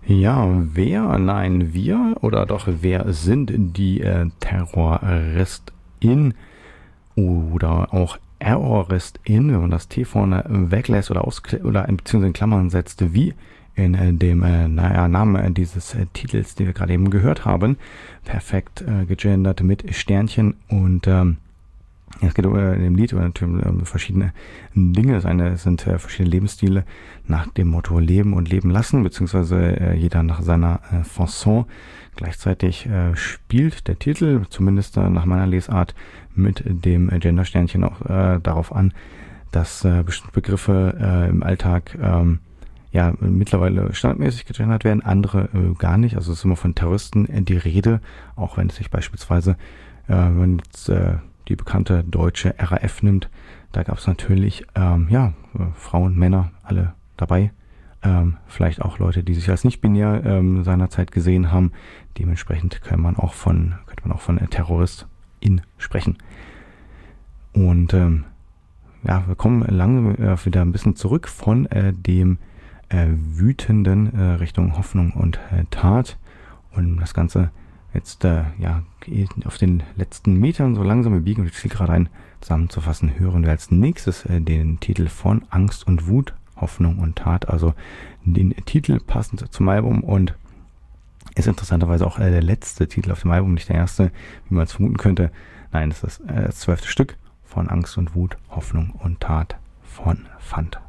Ja, nein, wir oder doch wer sind die Terroristin oder auch Erroristin, wenn man das T vorne weglässt oder beziehungsweise in Klammern setzt, wie in dem Namen dieses Titels, den wir gerade eben gehört haben, perfekt gegendert mit Sternchen und es geht in dem Lied natürlich um verschiedene Dinge. Es sind verschiedene Lebensstile nach dem Motto Leben und Leben lassen, beziehungsweise jeder nach seiner Fasson. Gleichzeitig spielt der Titel, zumindest nach meiner Lesart, mit dem Gendersternchen auch darauf an, dass bestimmte Begriffe im Alltag mittlerweile standardmäßig gegendert werden, andere gar nicht. Also es ist immer von Terroristen die Rede, auch wenn es sich beispielsweise, wenn man jetzt die bekannte deutsche RAF nimmt, da gab es natürlich Frauen, Männer, alle dabei. Vielleicht auch Leute, die sich als nicht binär seinerzeit gesehen haben. Dementsprechend könnte man auch von Terroristin sprechen. Und wir kommen langsam wieder ein bisschen zurück von dem Wütenden Richtung Hoffnung und Tat. Und das Ganze jetzt auf den letzten Metern so langsam wir biegen und die Zielgerade ein zusammenzufassen, hören wir als nächstes den Titel von Angst und Wut, Hoffnung und Tat, also den Titel passend zum Album und ist interessanterweise auch der letzte Titel auf dem Album, nicht der erste, wie man es vermuten könnte. Nein, es ist das 12. Stück von Angst und Wut, Hoffnung und Tat von Fant.